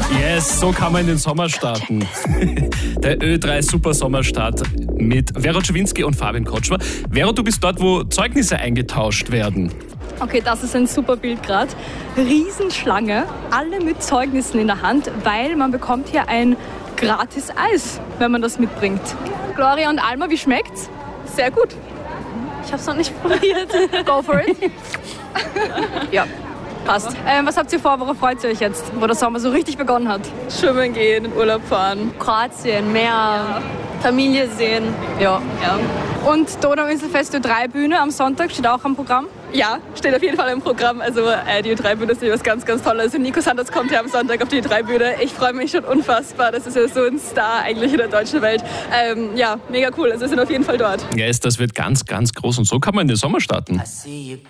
Yes, so kann man in den Sommer starten. Der Ö3 Super Sommerstart mit Vera Czerwinski und Fabian Kotschmer. Vera, du bist dort, wo Zeugnisse eingetauscht werden. Okay, das ist ein super Bild gerade. Riesenschlange, alle mit Zeugnissen in der Hand, weil man bekommt hier ein gratis Eis, wenn man das mitbringt. Gloria und Alma, wie schmeckt's? Sehr gut. Ich hab's noch nicht probiert. Go for it. Ja, passt. Was habt ihr vor? Worauf freut ihr euch jetzt, wo der Sommer so richtig begonnen hat? Schwimmen gehen, in Urlaub fahren. Kroatien, Meer, Familie sehen. Ja. Und Donauinselfest Ö3 Bühne am Sonntag steht auch am Programm? Ja, steht auf jeden Fall im Programm. Also die Ö3-Bühne ist was ganz, ganz Tolles. Also Nico Santos kommt ja am Sonntag auf die Ö3-Bühne. Ich freue mich schon unfassbar. Das ist ja so ein Star eigentlich in der deutschen Welt. Ja, mega cool. Also wir sind auf jeden Fall dort. Yes, das wird ganz, ganz groß und so kann man in den Sommer starten.